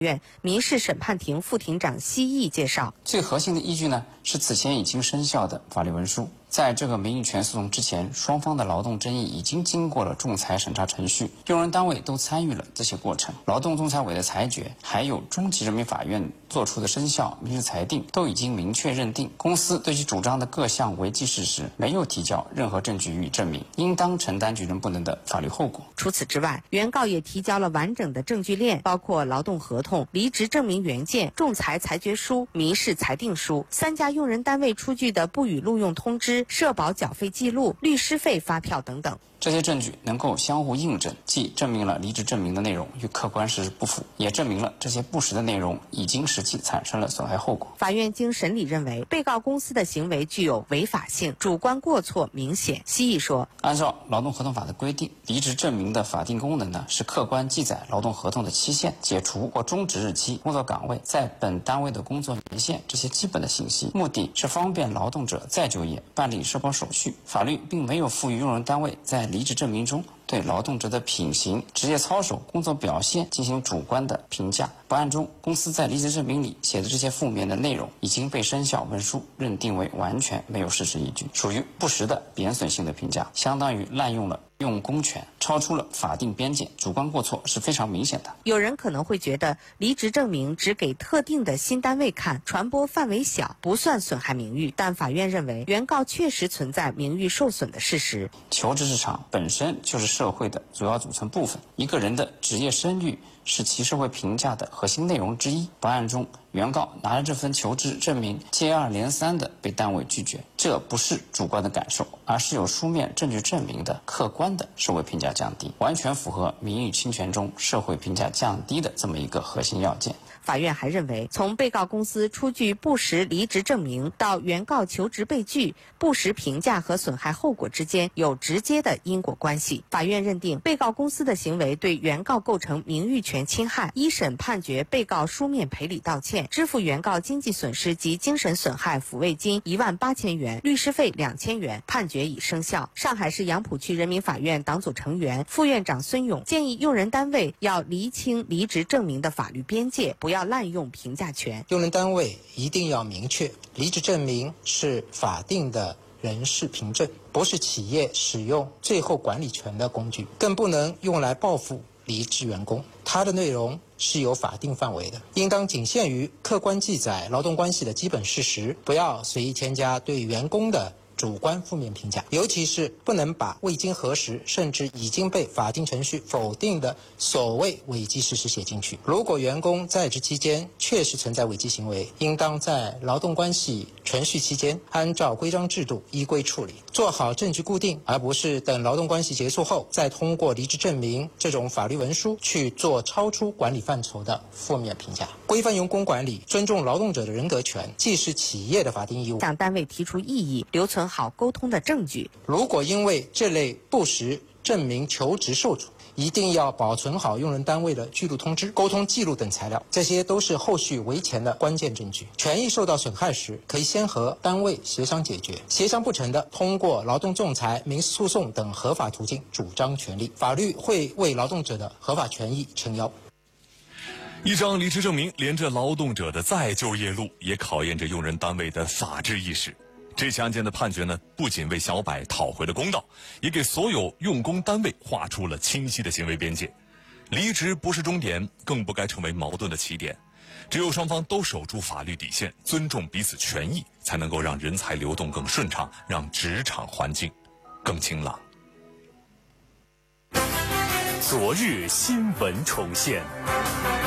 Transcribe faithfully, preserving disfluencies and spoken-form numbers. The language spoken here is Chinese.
院民事审判庭副庭长奚毅介绍， 最核心的依据呢是此前已经生效的法律文书。在这个名誉权诉讼之前，双方的劳动争议已经经过了仲裁审查程序，用人单位都参与了这些过程。劳动仲裁委的裁决，还有中级人民法院作出的生效民事裁定，都已经明确认定，公司对其主张的各项违纪事实没有提交任何证据予以证明，应当承担举证不能的法律后果。 除此之外，原告也提交了完整的证据链，包括劳动合同、离职证明原件、仲裁裁决书、民事裁定书、三家用人单位出具的不予录用通知、社保缴费记录、律师费发票等等。 这些证据能够相互印证，既证明了离职证明的内容与客观事实不符，也证明了这些不实的内容已经实际产生了损害后果。 法院经审理认为，被告公司的行为具有违法性，主观过错明显。奚毅说， 按照劳动合同法的规定，离职证明的法定功能呢是客观记载劳动合同的期限、解除或终止日期、工作岗位、在本单位的工作年限这些基本的信息，目的是方便劳动者再就业、办理社保手续。法律并没有赋予用人单位在离职证明中对劳动者的品行、职业操守、工作表现进行主观的评价。本案中，公司在离职证明里写的这些负面的内容已经被生效文书认定为完全没有事实依据，属于不实的贬损性的评价，相当于滥用了用公权，超出了法定边界，主观过错是非常明显的。 有人可能会觉得，离职证明只给特定的新单位看，传播范围小，不算损害名誉。但法院认为，原告确实存在名誉受损的事实。 求职市场本身就是社会的主要组成部分，一个人的职业声誉是其社会评价的核心内容之一。本案中，原告拿着这份求职证明接二连三地被单位拒绝，这不是主观的感受，而是有书面证据证明的客观的社会评价降低，完全符合名誉侵权中社会评价降低的这么一个核心要件。 法院还认为，从被告公司出具不实离职证明到原告求职被拒，不实评价和损害后果之间有直接的因果关系。法院认定，被告公司的行为对原告构成名誉权侵害，一审判决被告书面赔礼道歉，支付原告经济损失及精神损害抚慰金一万八千元，律师费两千元，判决已生效。上海市杨浦区人民法院党组成员、副院长孙勇建议用人单位要厘清离职证明的法律边界，不要滥用评价权。 用人单位一定要明确，离职证明是法定的人事凭证，不是企业使用最后管理权的工具，更不能用来报复离职员工。它的内容是有法定范围的，应当仅限于客观记载劳动关系的基本事实，不要随意添加对员工的主观负面评价，尤其是不能把未经核实甚至已经被法定程序否定的所谓违纪事实写进去。如果员工在职期间确实存在违纪行为，应当在劳动关系存续期间按照规章制度依规处理，做好证据固定，而不是等劳动关系结束后再通过离职证明这种法律文书去做超出管理范畴的负面评价。规范员工管理，尊重劳动者的人格权，既是企业的法定义务， 向单位提出异议，留存好沟通的证据。 如果因为这类不实证明求职受阻，一定要保存好用人单位的记录通知、沟通记录等材料，这些都是后续维权的关键证据。权益受到损害时，可以先和单位协商解决，协商不成的，通过劳动仲裁、民事诉讼等合法途径主张权利。法律会为劳动者的合法权益撑腰。 一张离职证明连着劳动者的再就业路，也考验着用人单位的法治意识。这起案件的判决呢，不仅为小百讨回了公道，也给所有用工单位画出了清晰的行为边界。离职不是终点，更不该成为矛盾的起点。只有双方都守住法律底线，尊重彼此权益，才能够让人才流动更顺畅，让职场环境更晴朗。 昨日新闻重现。